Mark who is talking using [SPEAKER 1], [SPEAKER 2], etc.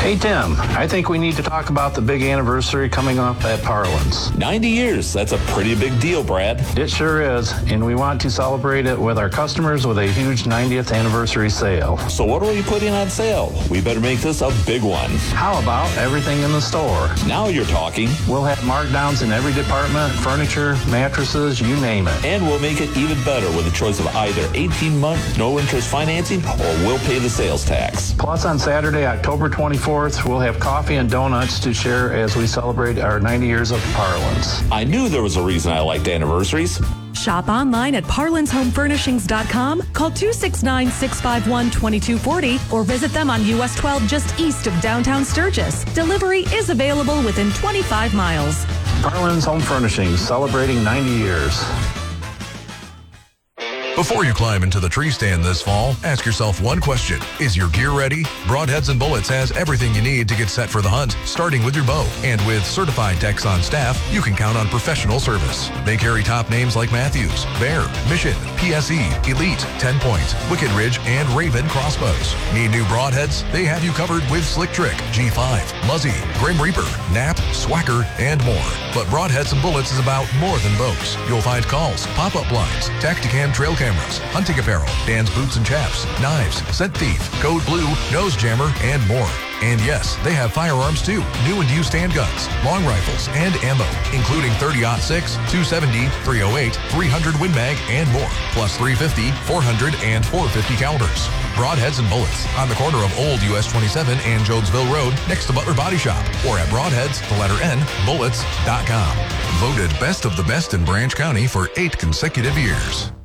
[SPEAKER 1] Hey, Tim, I think we need to talk about the big anniversary coming up at Parlins.
[SPEAKER 2] 90 years, that's a pretty big deal, Brad.
[SPEAKER 1] It sure is, and we want to celebrate it with our customers with a huge 90th anniversary sale.
[SPEAKER 2] So what are we putting on sale? We better make this a big one.
[SPEAKER 1] How about everything in the store?
[SPEAKER 2] Now you're talking.
[SPEAKER 1] We'll have markdowns in every department, furniture, mattresses, you name it.
[SPEAKER 2] And we'll make it even better with a choice of either 18-month no-interest financing or we'll pay the sales tax.
[SPEAKER 1] Plus, on Saturday, October 24th, we'll have coffee and donuts to share as we celebrate our 90 years of Parlins.
[SPEAKER 2] I knew there was a reason I liked anniversaries.
[SPEAKER 3] Shop online at parlinshomefurnishings.com, call 269-651-2240, or visit them on US 12 just east of downtown Sturgis. Delivery is available within 25 miles.
[SPEAKER 1] Parlins Home Furnishings, celebrating 90 years.
[SPEAKER 4] Before you climb into the tree stand this fall, ask yourself one question. Is your gear ready? Broadheads and Bullets has everything you need to get set for the hunt, starting with your bow. And with certified techs on staff, you can count on professional service. They carry top names like Matthews, Bear, Mission, PSE, Elite, 10 Point, Wicked Ridge, and Raven crossbows. Need new broadheads? They have you covered with Slick Trick, G5, Muzzy, Grim Reaper, Nap, Swacker, and more. But Broadheads and Bullets is about more than bows. You'll find calls, pop-up blinds, Tacticam trail cameras, hunting apparel, Dan's boots and chaps, knives, scent thief, code blue, nose jammer, and more. And yes, they have firearms too, new and used handguns, long rifles, and ammo, including 30-06, 270, 308, 300 Win Mag, and more, plus 350, 400, and 450 calibers. Broadheads and Bullets, on the corner of Old US 27 and Jonesville Road, next to Butler Body Shop, or at Broadheads, the letter N, bullets.com. Voted best of the best in Branch County for 8 consecutive years.